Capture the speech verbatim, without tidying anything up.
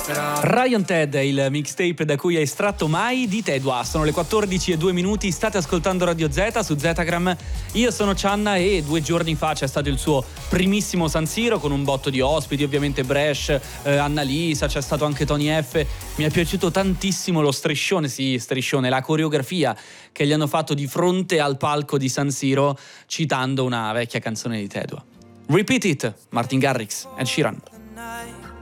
Ryan Ted è il mixtape da cui hai estratto Mai di Tedua. Sono le quattordici e due minuti, state ascoltando Radio Z su Zetagram. Io sono Cianna e due giorni fa c'è stato il suo primissimo San Siro con un botto di ospiti, ovviamente Bresh, eh, Annalisa, c'è stato anche Tony F. Mi è piaciuto tantissimo lo striscione, sì, striscione, la coreografia che gli hanno fatto di fronte al palco di San Siro citando una vecchia canzone di Tedua. Repeat It, Martin Garrix, Ed Sheeran.